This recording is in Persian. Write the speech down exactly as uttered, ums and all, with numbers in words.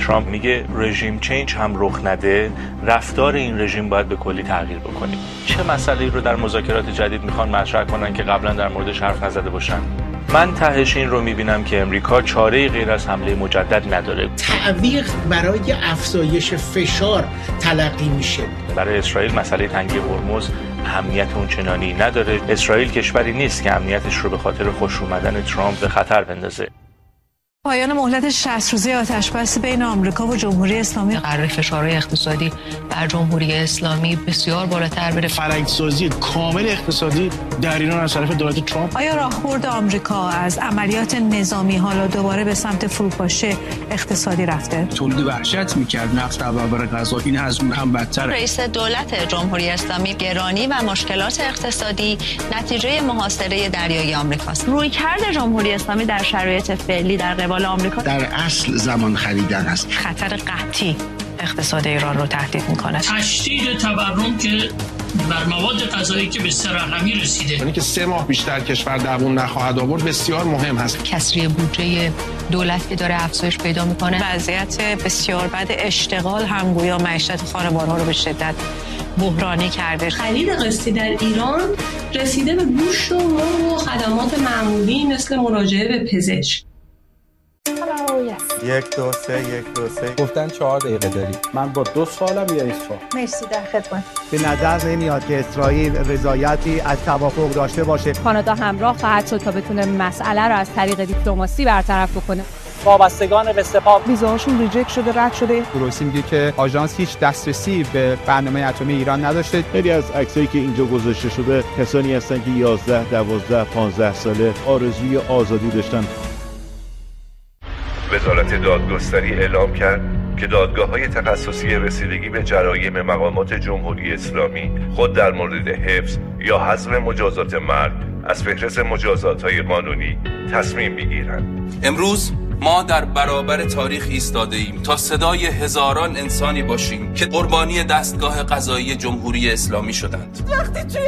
ترامپ میگه رژیم چینج هم رخ نده، رفتار این رژیم باید به کلی تغییر بکنه. چه مسئله‌ای رو در مذاکرات جدید میخوان مطرح کنن که قبلا در موردش حرف نزده باشن؟ من تهش این رو میبینم که امریکا چاره‌ای غیر از حمله مجدد نداره. تعویق برای افزایش فشار تلقی میشه. برای اسرائیل مسئله تنگی هرمز اهمیت اونچنانی نداره. اسرائیل کشوری نیست که امنیتش رو به خاطر خوش اومدن ترامپ به خطر بندازه. پایان مهلت شصت روزه آتش‌بس بین آمریکا و جمهوری اسلامی قرار فشارهای اقتصادی بر جمهوری اسلامی بسیار بالاتر بره. فرهنگ‌سازی کامل اقتصادی در ایران از طرف دولت ترامپ. آیا راهبرد آمریکا از عملیات نظامی حالا دوباره به سمت فروپاشی اقتصادی رفته؟ تولید وحشت می‌کرد، نفت و برابر غذا، این از اون هم بدتره. رئیس دولت جمهوری اسلامی گرانی و مشکلات اقتصادی نتیجه محاصره دریایی آمریکاست. رویکرد جمهوری اسلامی در شرایط فعلی در آمریکا در اصل زمان خریدن است. خطر قطعی اقتصاد ایران رو تهدید میکنه. تشدید تورم که بر مواد غذایی که به سه رقمی رسیده، یعنی که سه ماه بیشتر کشور دووم نخواهد آورد بسیار مهم هست. کسری بودجه دولت که داره افزایش پیدا میکنه، وضعیت بسیار بد اشتغال هم گویا معیشت خانوارها رو به شدت بحرانی کرده. خرید قسطی در ایران رسیده به گوشت و مرغ و خدمات معمولی مثل مراجعه به پزشک. یک دو سه یک دو سه گفتن چهار دقیقه داری. من با دو سالم یا ایست سال. مرسی، در خدمت. به نظر نمیاد که اسرائیل رضایتی از توافق داشته باشه. کانادا همراه خواهد شد تا بتونه مسئله رو از طریق دیپلماسی برطرف بکنه. وابستگان به سپاه ویزاشون ریجکت شده، رد شده. گروسی میگه که آژانس هیچ دسترسی به برنامه اتمی ایران نداشته. خیلی از عکسایی که اینجا گذاشته شده کسانی هستن که یازده، دوازده، پانزده ساله آرزوی آزادی داشتن. وزارت دادگستری اعلام کرد که دادگاه‌های تخصصی رسیدگی به جرایم مقامات جمهوری اسلامی خود در مورد حفظ یا حذف مجازات مرگ از فهرست مجازات‌های قانونی تصمیم بگیرند. امروز ما در برابر تاریخ ایستاده ایم تا صدای هزاران انسانی باشیم که قربانی دستگاه قضایی جمهوری اسلامی شدند. وقتی توی